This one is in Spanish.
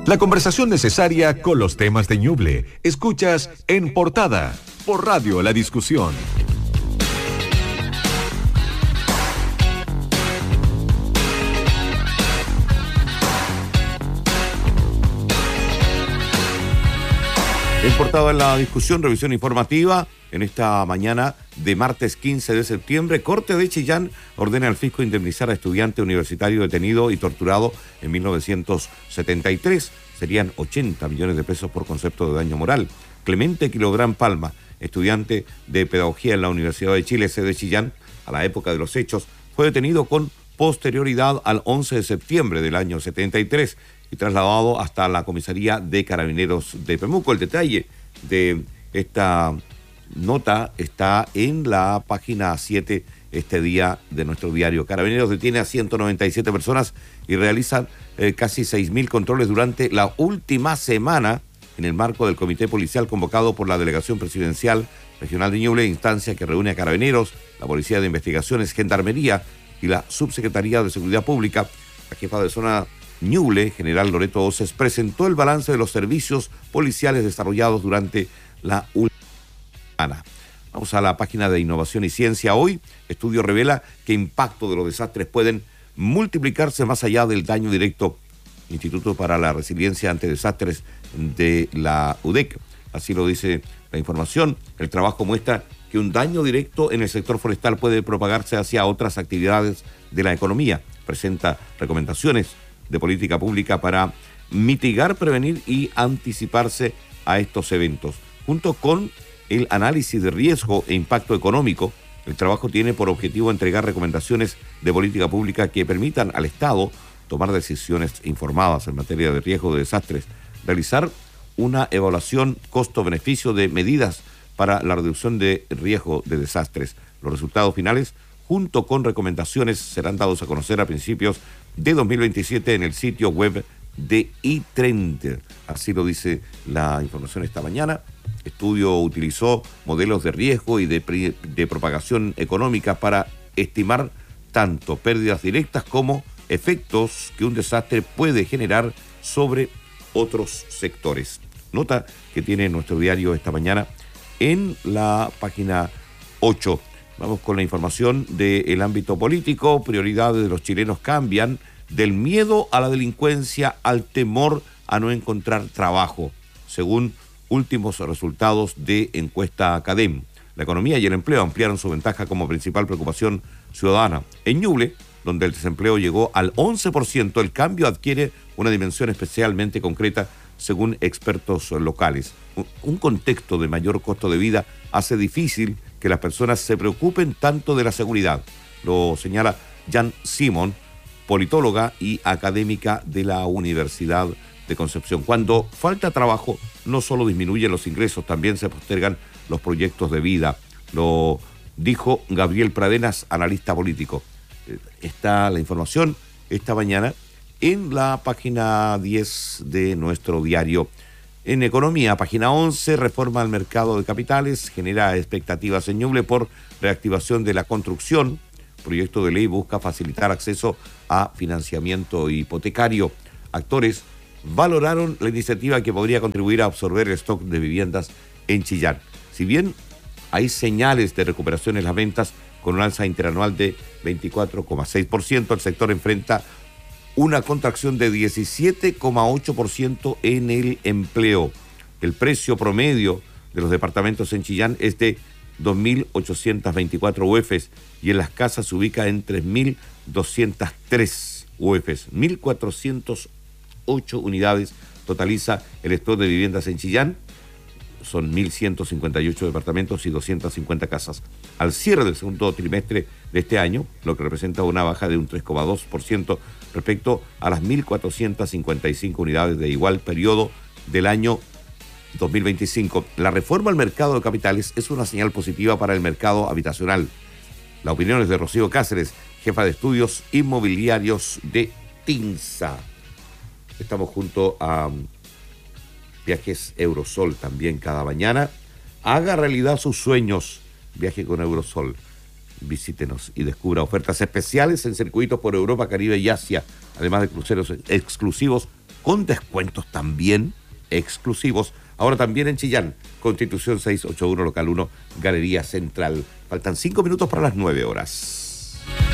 La conversación necesaria con los temas de Ñuble. Escuchas En Portada por Radio La Discusión. En Portada en La Discusión, revisión informativa. En esta mañana de martes 15 de septiembre, Corte de Chillán ordena al fisco indemnizar a estudiante universitario detenido y torturado en 1973. Serían 80 millones de pesos por concepto de daño moral. Clemente Quilográn Palma, estudiante de Pedagogía en la Universidad de Chile, sede Chillán, a la época de los hechos, fue detenido con posterioridad al 11 de septiembre del año 73 y trasladado hasta la comisaría de Carabineros de Pemuco. El detalle de esta nota está en la página 7 este día de nuestro diario. Carabineros detiene a 197 personas y realizan casi 6.000 controles durante la última semana en el marco del comité policial convocado por la Delegación Presidencial Regional de Ñuble, instancia que reúne a Carabineros, la Policía de Investigaciones, Gendarmería y la Subsecretaría de Seguridad Pública. La jefa de zona Ñuble, general Loreto Oces, presentó el balance de los servicios policiales desarrollados durante la última semana. Vamos a la página de Innovación y Ciencia. Hoy, estudio revela que impacto de los desastres pueden multiplicarse más allá del daño directo. Instituto para la Resiliencia ante Desastres de la UDEC. Así lo dice la información. El trabajo muestra que un daño directo en el sector forestal puede propagarse hacia otras actividades de la economía. Presenta recomendaciones de política pública para mitigar, prevenir y anticiparse a estos eventos. Junto con el análisis de riesgo e impacto económico, el trabajo tiene por objetivo entregar recomendaciones de política pública que permitan al Estado tomar decisiones informadas en materia de riesgo de desastres, realizar una evaluación costo-beneficio de medidas para la reducción de riesgo de desastres. Los resultados finales, junto con recomendaciones, serán dados a conocer a principios de 2027 en el sitio web de iTrend. Así lo dice la información esta mañana. Estudio utilizó modelos de riesgo y de propagación económica para estimar tanto pérdidas directas como efectos que un desastre puede generar sobre otros sectores. Nota que tiene nuestro diario esta mañana en la página 8. Vamos con la información del ámbito político. Prioridades de los chilenos cambian del miedo a la delincuencia al temor a no encontrar trabajo, según últimos resultados de encuesta CADEM. La economía y el empleo ampliaron su ventaja como principal preocupación ciudadana. En Ñuble, donde el desempleo llegó al 11%, el cambio adquiere una dimensión especialmente concreta, según expertos locales. Un contexto de mayor costo de vida hace difícil que las personas se preocupen tanto de la seguridad. Lo señala Jan Simon, politóloga y académica de la Universidad de Concepción. Cuando falta trabajo, no solo disminuyen los ingresos, también se postergan los proyectos de vida. Lo dijo Gabriel Pradenas, analista político. Está la información esta mañana en la página 10 de nuestro diario. En economía, página 11, reforma al mercado de capitales, genera expectativas en Ñuble por reactivación de la construcción. Proyecto de ley busca facilitar acceso a financiamiento hipotecario. Actores valoraron la iniciativa que podría contribuir a absorber el stock de viviendas en Chillán. Si bien hay señales de recuperación en las ventas, con un alza interanual de 24,6%, el sector enfrenta una contracción de 17,8% en el empleo. El precio promedio de los departamentos en Chillán es de 2.824 UFs y en las casas se ubica en 3.203 UFs. 1.408 unidades totaliza el stock de viviendas en Chillán. Son 1.158 departamentos y 250 casas. Al cierre del segundo trimestre de este año, lo que representa una baja de un 3,2% respecto a las 1.455 unidades de igual periodo del año 2025. La reforma al mercado de capitales es una señal positiva para el mercado habitacional. La opinión es de Rocío Cáceres, jefa de estudios inmobiliarios de TINSA. Estamos junto a Viajes Eurosol también cada mañana. Haga realidad sus sueños. Viaje con Eurosol. Visítenos y descubra ofertas especiales en circuitos por Europa, Caribe y Asia, además de cruceros exclusivos con descuentos también exclusivos. Ahora también en Chillán, Constitución 681, local 1, Galería Central. Faltan 5 minutos para las 9 horas.